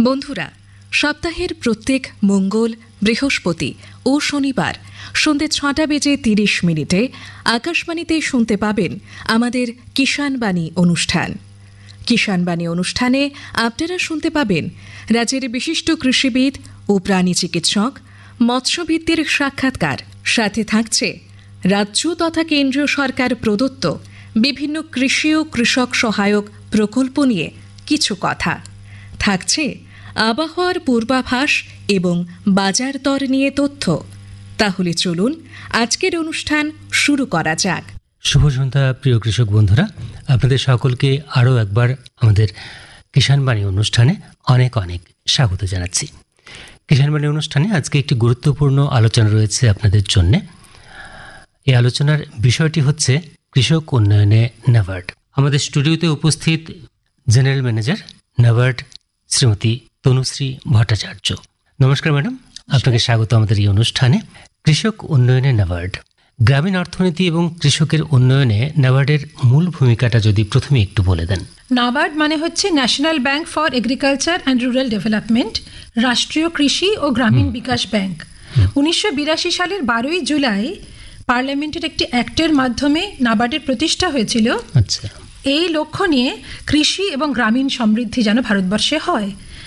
বন্ধুরা, সপ্তাহের প্রত্যেক মঙ্গল, বৃহস্পতি ও শনিবার সন্ধ্যে 6:30 আকাশবাণীতে শুনতে পাবেন আমাদের কিষাণ বাণী অনুষ্ঠান। কিষাণ বাণী অনুষ্ঠানে আপনারা শুনতে পাবেন রাজ্যের বিশিষ্ট কৃষিবিদ ও প্রাণী চিকিৎসক, মৎস্যবিদদের সাক্ষাৎকার। সাথে থাকছে রাজ্য তথা কেন্দ্রীয় সরকার প্রদত্ত বিভিন্ন কৃষি ও কৃষক সহায়ক প্রকল্প নিয়ে কিছু কথা। থাকছে আবহাওয়ার পূর্বাভাস এবং বাজার দর নিয়ে তথ্য। তাহলে চলুন আজকের অনুষ্ঠান শুরু করা যাক। শুভ সন্ধ্যা প্রিয় কৃষক বন্ধুরা, আপনাদের সকলকে আরও একবার আমাদের কিষাণ বাণী অনুষ্ঠানে অনেক অনেক স্বাগত জানাচ্ছি। কিষাণ বাণী অনুষ্ঠানে আজকে একটি গুরুত্বপূর্ণ আলোচনা রয়েছে আপনাদের জন্য। এই আলোচনার বিষয়টি হচ্ছে কৃষক উন্নয়নে নাবার্ড। আমাদের স্টুডিওতে উপস্থিত জেনারেল ম্যানেজার নাবার্ড শ্রীমতী তনুশ্রী ভট্টাচার্য। নমস্কার ম্যাডাম, আপনাকে স্বাগত আমাদের এই অনুষ্ঠানে। কৃষক উন্নয়নে নাবার্ড, গ্রামীণ অর্থনীতি এবং কৃষকের উন্নয়নে নাবার্ডের মূল ভূমিকাটা যদি প্রথমে একটু বলে দেন। নাবার্ড মানে হচ্ছে national bank for agriculture and rural development, রাষ্ট্রীয় কৃষি ও গ্রামীণ বিকাশ ব্যাংক। 1982 সালের 12 জুলাই পার্লামেন্টের একটি অ্যাক্টের মাধ্যমে নাবার্ডের প্রতিষ্ঠা হয়েছিল। আচ্ছা, এই লক্ষ্য নিয়ে কৃষি এবং গ্রামীণ সমৃদ্ধি যেন ভারতবর্ষে হয়।